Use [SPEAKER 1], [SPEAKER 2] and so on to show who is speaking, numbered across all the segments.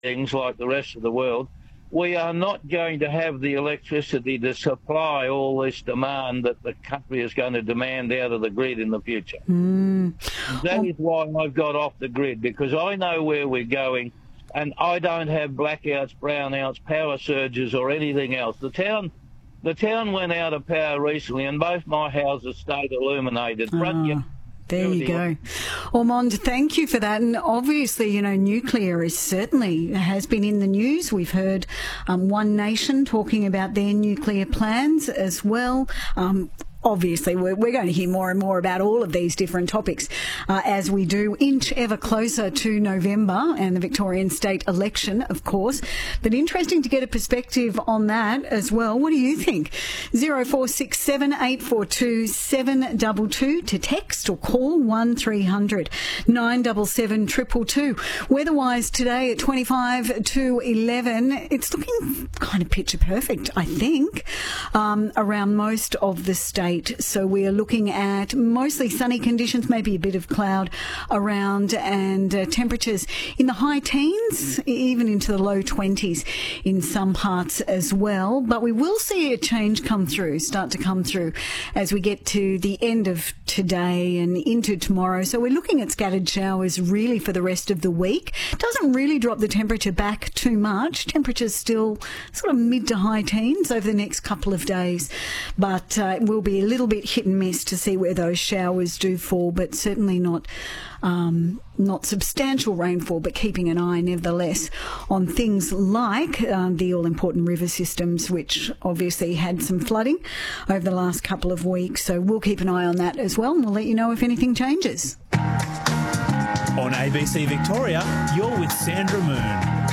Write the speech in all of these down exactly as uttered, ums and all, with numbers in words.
[SPEAKER 1] things like the rest of the world, we are not going to have the electricity to supply all this demand that the country is going to demand out of the grid in the future.
[SPEAKER 2] Mm.
[SPEAKER 1] That
[SPEAKER 2] Oh.
[SPEAKER 1] is why I've got off the grid, because I know where we're going, and I don't have blackouts, brownouts, power surges or anything else. The town the town went out of power recently, and both my houses stayed illuminated. Front
[SPEAKER 2] Ah.
[SPEAKER 1] yard,
[SPEAKER 2] There you go. Ormond, thank you for that. And obviously, you know, nuclear is certainly has been in the news. We've heard um, One Nation talking about their nuclear plans as well. Um, Obviously, we're, we're going to hear more and more about all of these different topics uh, as we do inch ever closer to November and the Victorian state election, of course. But interesting to get a perspective on that as well. What do you think? zero four six seven eight four two seven two two to text or call one three hundred nine seven seven two two two. Weather-wise today at twenty-five to eleven, it's looking kind of picture perfect, I think, um, around most of the state. So we are looking at mostly sunny conditions, maybe a bit of cloud around, and uh, temperatures in the high teens, even into the low twenties in some parts as well. But we will see a change come through, start to come through as we get to the end of today and into tomorrow. So we're looking at scattered showers really for the rest of the week. Doesn't really drop the temperature back too much. Temperatures still sort of mid to high teens over the next couple of days. But uh, it will be a little bit hit and miss to see where those showers do fall, but certainly not um, not substantial rainfall, but keeping an eye nevertheless on things like uh, the all-important river systems, which obviously had some flooding over the last couple of weeks. So we'll keep an eye on that as well, and we'll let you know if anything changes.
[SPEAKER 3] On A B C Victoria, you're with Sandra Moon.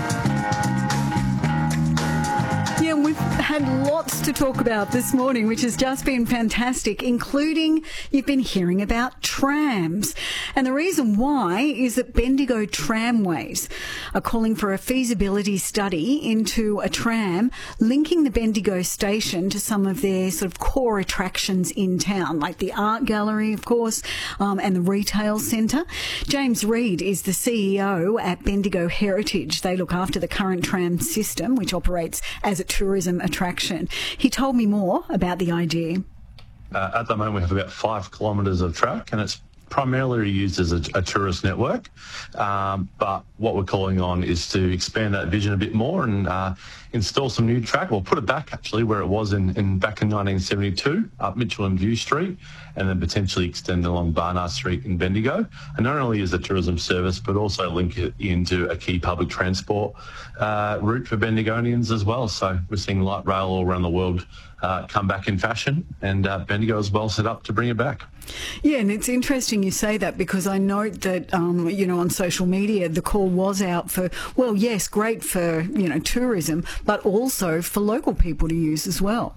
[SPEAKER 2] Yeah, we've had lots to talk about this morning, which has just been fantastic, including you've been hearing about trams. And the reason why is that Bendigo Tramways are calling for a feasibility study into a tram linking the Bendigo station to some of their sort of core attractions in town, like the art gallery, of course, um, and the retail centre. James Reid is the C E O at Bendigo Heritage. They look after the current tram system, which operates as a tourism attraction. He told me more about the idea.
[SPEAKER 4] Uh, at the moment, we have about five kilometres of track, and it's primarily used as a, a tourist network. Um, but what we're calling on is to expand that vision a bit more and uh, install some new track. We'll put it back actually where it was in, in back in nineteen seventy-two, up Mitchell and View Street, and then potentially extend along Barnard Street in Bendigo. And not only as a tourism service, but also link it into a key public transport uh, route for Bendigonians as well. So we're seeing light rail all around the world uh, come back in fashion, and uh, Bendigo is well set up to bring it back.
[SPEAKER 2] Yeah, and it's interesting you say that, because I note that, um, you know, on social media, the call was out for, well, yes, great for, you know, tourism, but also for local people to use as well.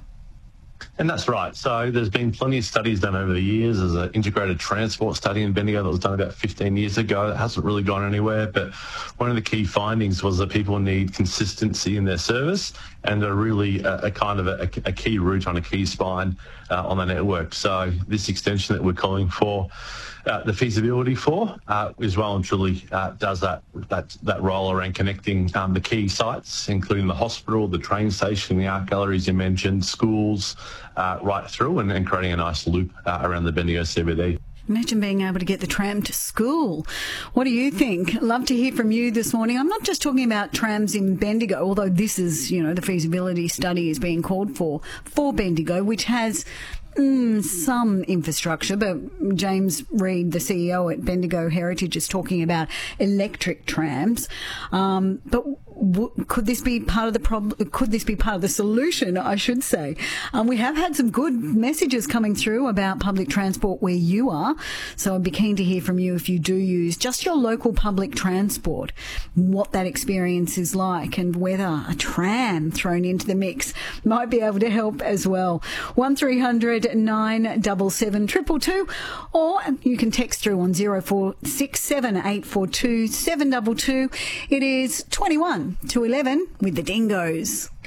[SPEAKER 4] And that's right. So there's been plenty of studies done over the years. There's an integrated transport study in Bendigo that was done about fifteen years ago. It hasn't really gone anywhere, but one of the key findings was that people need consistency in their service and are really a, a kind of a, a key route on a key spine uh, on the network. So this extension that we're calling for Uh, the feasibility for uh, is well and truly uh, does that, that that role around connecting um, the key sites, including the hospital, the train station, the art galleries you mentioned, schools, uh, right through, and, and creating a nice loop uh, around the Bendigo C B D.
[SPEAKER 2] Imagine being able to get the tram to school. What do you think? Love to hear from you this morning. I'm not just talking about trams in Bendigo, although this is, you know, the feasibility study is being called for, for Bendigo, which has Mm, some infrastructure, but James Reid, the C E O at Bendigo Heritage, is talking about electric trams. Um, but w- could this be part of the problem? Could this be part of the solution, I should say? Um, we have had some good messages coming through about public transport where you are, so I'd be keen to hear from you if you do use just your local public transport, what that experience is like, and whether a tram thrown into the mix might be able to help as well. one three hundred nine seven seven two two two, or you can text through on zero four six seven eight four two seven two two. It is twenty-one to eleven with the Dingoes.